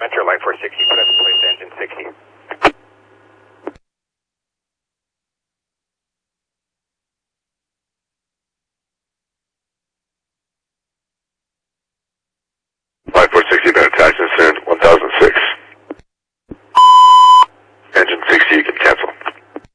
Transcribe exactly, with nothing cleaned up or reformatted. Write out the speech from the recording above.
Metro Line four sixty, put us in place to engine sixty.